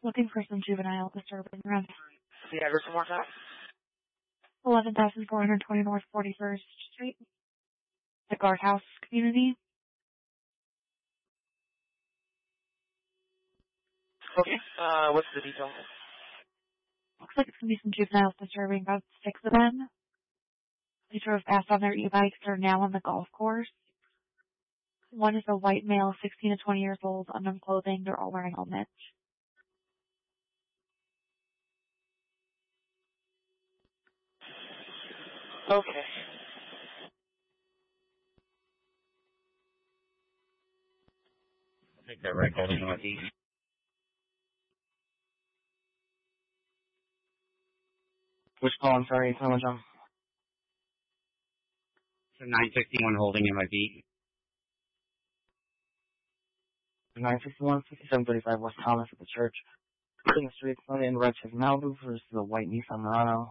Looking for some juvenile disturbing rent. The address one more time? 11,420 North 41st Street. The Guardhouse Community. Okay. What's the detail? Looks like it's going to be some juveniles disturbing, about 6 of them. They drove past on their e-bikes. They're now on the golf course. One is a white male, 16 to 20 years old, unknown clothing. They're all wearing helmets. Okay. Take that right holding northeast. Which call, I'm sorry, Tom John? So 961 holding MIB. 961, 5735 West Thomas at the church. King Street, Sunday in Red Malibu versus the white Nissan Murano.